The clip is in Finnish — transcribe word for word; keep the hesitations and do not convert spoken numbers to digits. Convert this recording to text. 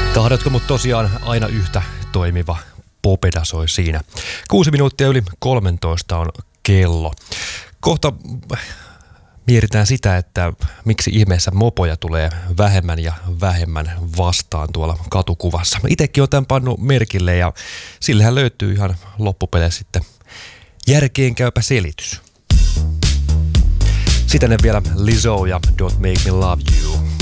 Tahdotko mut tosiaan aina yhtä toimiva Popeda soi siinä. Kuusi minuuttia yli kolmentoista on kello. Kohta mietitään sitä, että miksi ihmeessä mopoja tulee vähemmän ja vähemmän vastaan tuolla katukuvassa. Itsekin olen tämän pannut merkille ja sillähän löytyy ihan loppupeleissä sitten järkeenkäypä selitys. Sitten vielä Lizzo ja Don't Make Me Love You.